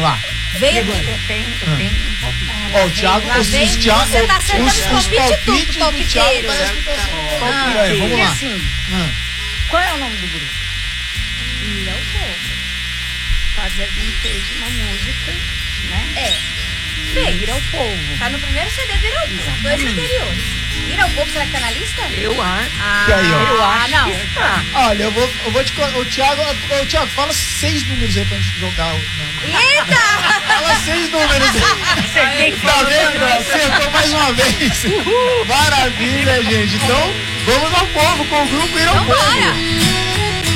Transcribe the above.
Vamos lá. Vem aqui. Eu tenho. Ó, o Thiago, Você tá acertando os palpites tudo, palpiteiro. Vamos lá. Assim, qual é o nome do grupo? Não vou. Fazer fez uma música, né? Fez. Vira o Povo. Tá no primeiro CD, Vira o Povo. 2 anteriores. Vira o Povo, será que tá na lista? Eu acho. E aí, ó? Eu acho não. que tá. Olha, eu vou te contar. O Thiago, fala 6 números aí pra gente jogar. Eita! Fala 6 números. Tá vendo? Acertou mais uma vez. Maravilha, gente. Então, vamos ao povo com o grupo Vira o Povo. Vambora!